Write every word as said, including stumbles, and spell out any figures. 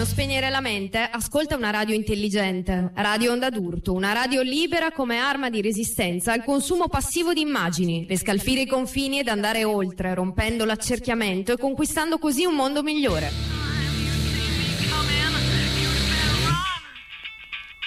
non spegnere la mente, ascolta una radio intelligente. Radio Onda d'Urto, una radio libera come arma di resistenza al consumo passivo di immagini, per scalfire i confini ed andare oltre, rompendo l'accerchiamento e conquistando così un mondo migliore.